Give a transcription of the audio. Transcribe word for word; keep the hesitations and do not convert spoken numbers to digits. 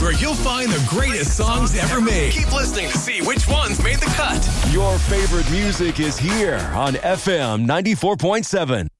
where you'll find the greatest songs ever made. Keep listening to see which ones made the cut. Your favorite music is here on F M ninety-four point seven.